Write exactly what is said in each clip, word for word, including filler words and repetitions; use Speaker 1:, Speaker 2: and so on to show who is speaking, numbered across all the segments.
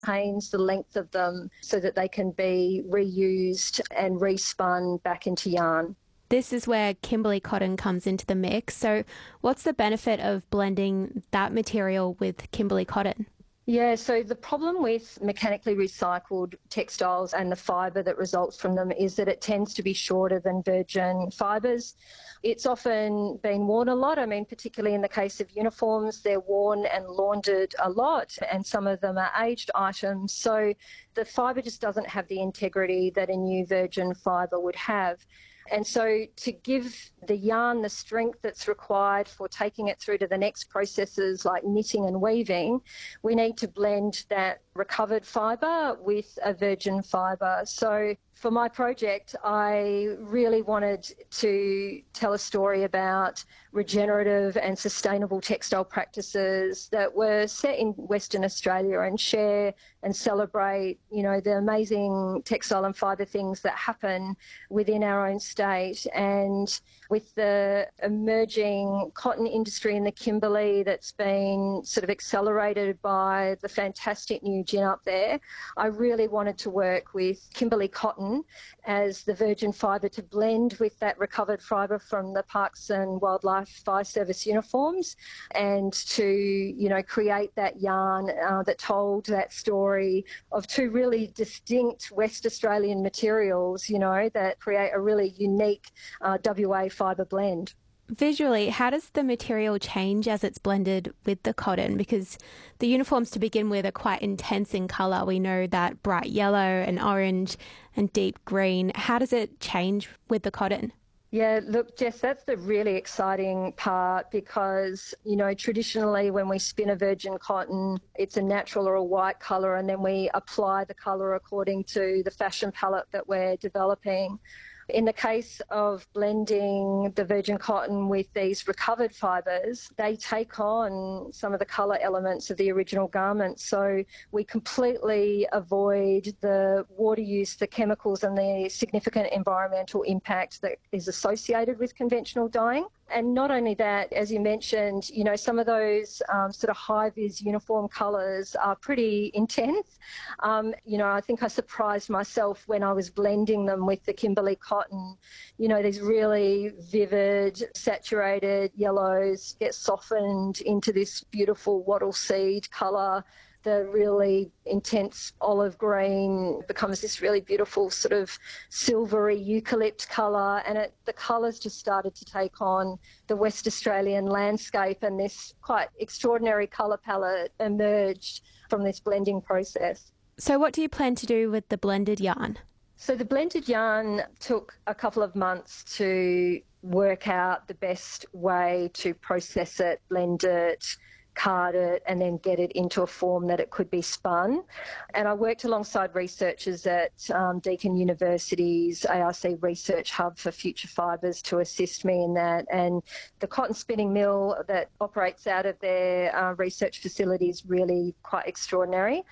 Speaker 1: maintains the length of them so that they can be reused and respun back into yarn.
Speaker 2: This is where Kimberley cotton comes into the mix. So what's the benefit of blending that material with Kimberley cotton?
Speaker 1: Yeah, so the problem with mechanically recycled textiles and the fibre that results from them is that it tends to be shorter than virgin fibres. It's often been worn a lot. I mean, particularly in the case of uniforms, they're worn and laundered a lot, and some of them are aged items. So the fibre just doesn't have the integrity that a new virgin fibre would have. And so to give the yarn the strength that's required for taking it through to the next processes like knitting and weaving, we need to blend that recovered fibre with a virgin fibre. So for my project, I really wanted to tell a story about regenerative and sustainable textile practices that were set in Western Australia and share and celebrate, you know, the amazing textile and fibre things that happen within our own state. And with the emerging cotton industry in the Kimberley that's been sort of accelerated by the fantastic new gin up there, I really wanted to work with Kimberley cotton as the virgin fibre to blend with that recovered fibre from the Parks and Wildlife Fire Service uniforms, and to, you know, create that yarn uh, that told that story of two really distinct West Australian materials, you know, that create a really unique uh, W A fibre blend.
Speaker 2: Visually, how does the material change as it's blended with the cotton? Because the uniforms to begin with are quite intense in colour. We know that bright yellow and orange and deep green. How does it change with the cotton?
Speaker 1: Yeah, look, Jess, that's the really exciting part because, you know, traditionally when we spin a virgin cotton, it's a natural or a white colour, and then we apply the colour according to the fashion palette that we're developing. In the case of blending the virgin cotton with these recovered fibres, they take on some of the colour elements of the original garment. So we completely avoid the water use, the chemicals and the significant environmental impact that is associated with conventional dyeing. And not only that, as you mentioned, you know, some of those um, sort of high-vis uniform colours are pretty intense. Um, you know, I think I surprised myself when I was blending them with the Kimberley cotton. You know, these really vivid, saturated yellows get softened into this beautiful wattle seed colour. The really intense olive green becomes this really beautiful sort of silvery eucalypt colour, and it, the colours just started to take on the West Australian landscape, and this quite extraordinary colour palette emerged from this blending process.
Speaker 2: So what do you plan to do with the blended yarn?
Speaker 1: So the blended yarn took a couple of months to work out the best way to process it, blend it, card it, and then get it into a form that it could be spun. And I worked alongside researchers at um, Deakin University's A R C Research Hub for Future Fibres to assist me in that. And the cotton spinning mill that operates out of their uh, research facility is really quite extraordinary.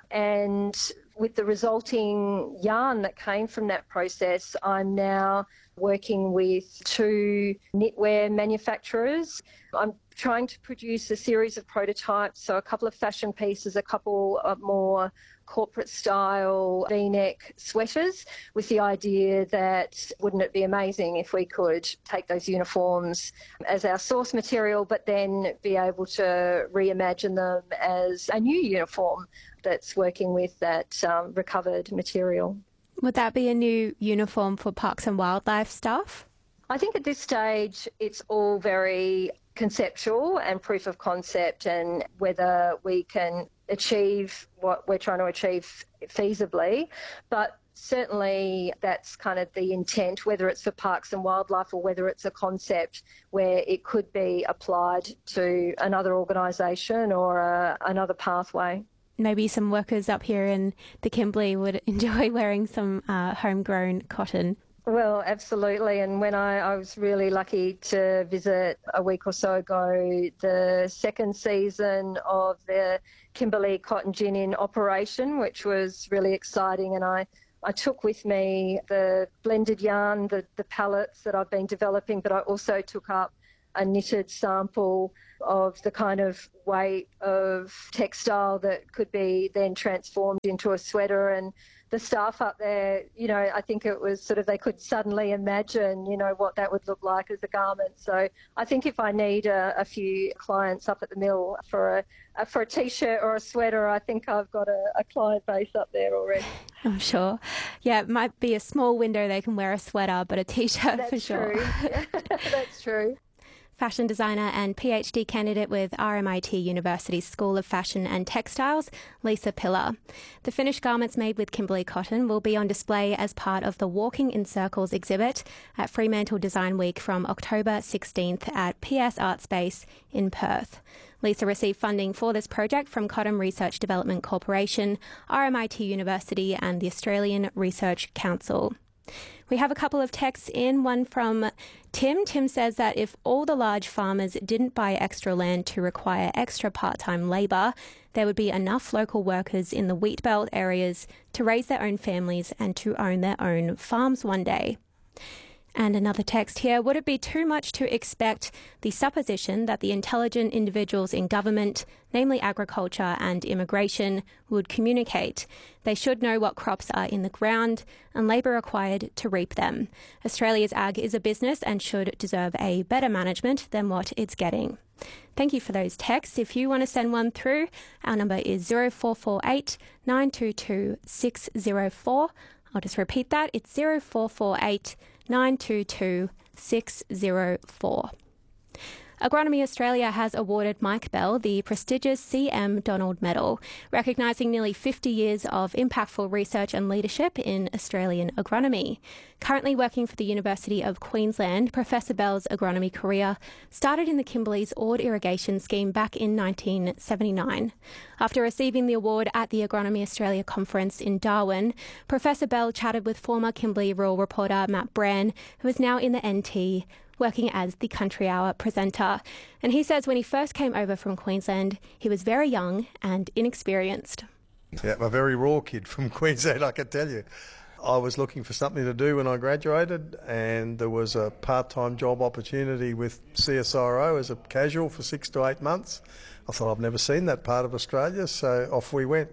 Speaker 1: And with the resulting yarn that came from that process, I'm now working with two knitwear manufacturers. I'm trying to produce a series of prototypes, so a couple of fashion pieces, a couple of more corporate style V-neck sweaters, with the idea that wouldn't it be amazing if we could take those uniforms as our source material but then be able to reimagine them as a new uniform that's working with that um, recovered material.
Speaker 2: Would that be a new uniform for Parks and Wildlife staff?
Speaker 1: I think at this stage it's all very conceptual and proof of concept, and whether we can achieve what we're trying to achieve feasibly. But certainly that's kind of the intent, whether it's for Parks and Wildlife or whether it's a concept where it could be applied to another organisation or a, another pathway.
Speaker 2: Maybe some workers up here in the Kimberley would enjoy wearing some uh, homegrown cotton.
Speaker 1: Well, absolutely. And when I, I was really lucky to visit a week or so ago the second season of the Kimberley Cotton Gin in operation, which was really exciting. And I, I took with me the blended yarn, the, the pallets that I've been developing, but I also took up a knitted sample of the kind of weight of textile that could be then transformed into a sweater. And the staff up there, you know, I think it was sort of they could suddenly imagine, you know, what that would look like as a garment. So I think if I need a, a few clients up at the mill for a, a for a t-shirt or a sweater, I think I've got a, a client base up there already.
Speaker 2: I'm sure. Yeah, it might be a small window they can wear a sweater, but a t-shirt
Speaker 1: That's
Speaker 2: for sure.
Speaker 1: True. Yeah, that's true.
Speaker 2: Fashion designer and PhD candidate with R M I T University School of Fashion and Textiles, Lisa Pillar. The finished garments made with Kimberley cotton will be on display as part of the Walking in Circles exhibit at Fremantle Design Week from October sixteenth at P S Art Space in Perth. Lisa received funding for this project from Cotton Research Development Corporation, R M I T University and the Australian Research Council. We have a couple of texts in, one from Tim. Tim says that if all the large farmers didn't buy extra land to require extra part-time labour, there would be enough local workers in the wheat belt areas to raise their own families and to own their own farms one day. And another text here, would it be too much to expect the supposition that the intelligent individuals in government, namely agriculture and immigration, would communicate? They should know what crops are in the ground and labour required to reap them. Australia's ag is a business and should deserve a better management than what it's getting. Thank you for those texts. If you want to send one through, our number is zero four four eight, nine two two, six zero four. I'll just repeat that. It's zero four four eight, nine two two, six zero four. Agronomy Australia has awarded Mike Bell the prestigious C M Donald Medal, recognising nearly fifty years of impactful research and leadership in Australian agronomy. Currently working for the University of Queensland, Professor Bell's agronomy career started in the Kimberley's Ord Irrigation Scheme back in nineteen seventy-nine. After receiving the award at the Agronomy Australia conference in Darwin, Professor Bell chatted with former Kimberley rural reporter Matt Brand, who is now in the N T, working as the Country Hour presenter. And he says when he first came over from Queensland, he was very young and inexperienced.
Speaker 3: Yeah, I'm a very raw kid from Queensland, I can tell you. I was looking for something to do when I graduated, and there was a part-time job opportunity with C S I R O as a casual for six to eight months. I thought, I've never seen that part of Australia, so off we went.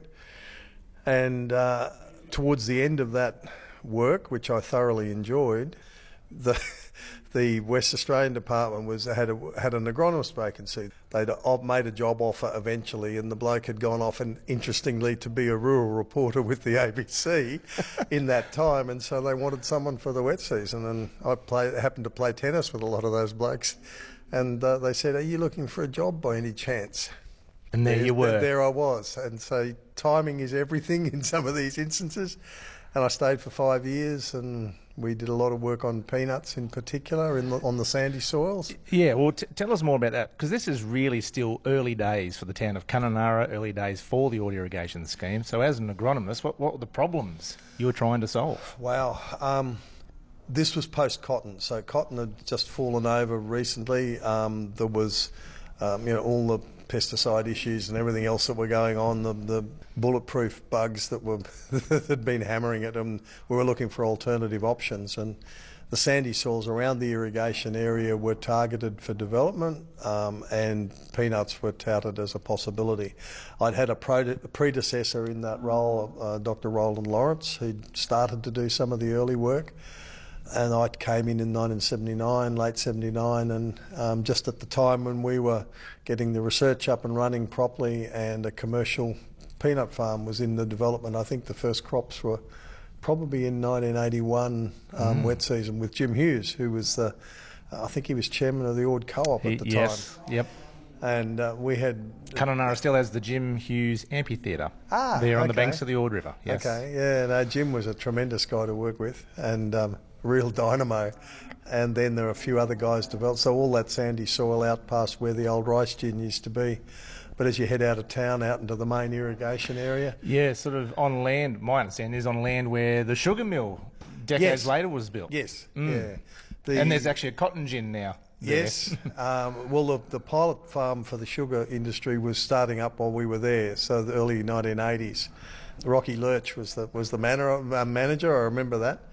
Speaker 3: And uh, towards the end of that work, which I thoroughly enjoyed, the the West Australian department was had a, had an agronomist vacancy. They'd made a job offer eventually, and the bloke had gone off, and interestingly, to be a rural reporter with the A B C in that time, and so they wanted someone for the wet season. And I play, happened to play tennis with a lot of those blokes, and uh, they said, "Are you looking for a job by any chance?"
Speaker 4: And there, there you were.
Speaker 3: There, there I was, and so timing is everything in some of these instances. And I stayed for five years, and we did a lot of work on peanuts in particular in the, on the sandy soils.
Speaker 4: Yeah, well, t- tell us more about that, because this is really still early days for the town of Kununurra, early days for the Ord Irrigation Scheme. So as an agronomist, what, what were the problems you were trying to solve?
Speaker 3: Wow. Um, this was post-cotton, so cotton had just fallen over recently. Um, there was, um, you know, all the pesticide issues and everything else that were going on, the, the bulletproof bugs that were that had been hammering it, and we were looking for alternative options. And the sandy soils around the irrigation area were targeted for development, um, and peanuts were touted as a possibility. I'd had a, pro- a predecessor in that role, uh, Doctor Roland Lawrence, who'd started to do some of the early work. And I came in in nineteen seventy-nine, late seventy-nine, and um, just at the time when we were getting the research up and running properly, and a commercial peanut farm was in the development. I think the first crops were probably in nineteen eighty-one um, mm. wet season with Jim Hughes, who was the, uh, I think he was chairman of the Ord Co-op
Speaker 4: he,
Speaker 3: at the
Speaker 4: yes,
Speaker 3: time.
Speaker 4: Yep.
Speaker 3: And uh, we had...
Speaker 4: Kununurra still has the Jim Hughes Amphitheatre
Speaker 3: ah,
Speaker 4: there on
Speaker 3: okay.
Speaker 4: the banks of the Ord River. Yes.
Speaker 3: Okay, yeah, no, Jim was a tremendous guy to work with, and um, real dynamo. And then there are a few other guys developed, so all that sandy soil out past where the old rice gin used to be. But as you head out of town, out into the main irrigation area...
Speaker 4: Yeah, sort of on land, my understanding is on land where the sugar mill decades
Speaker 3: yes.
Speaker 4: later was built.
Speaker 3: Yes,
Speaker 4: mm.
Speaker 3: yeah. The,
Speaker 4: and there's actually a cotton gin now.
Speaker 3: Yes. um, well, the, the pilot farm for the sugar industry was starting up while we were there, so the early nineteen eighties. Rocky Lurch was the was the manor, uh, manager, I remember that.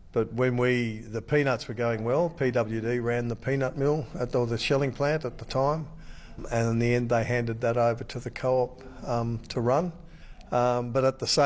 Speaker 3: But when we the peanuts were going well, P W D ran the peanut mill at or the shelling plant at the time, and in the end they handed that over to the co-op um, to run. Um, but at the same